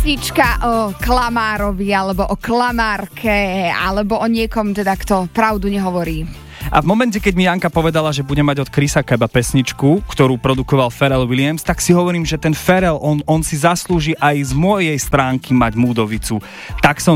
pesnička o klamárovi, alebo o klamárke, alebo o niekom, teda, kto pravdu nehovorí. A v momente, keď mi Janka povedala, že bude mať od Chrisa Keba pesničku, ktorú produkoval Pharrell Williams, tak si hovorím, že ten Pharrell, on si zaslúži aj z mojej stránky mať múdovicu. Tak som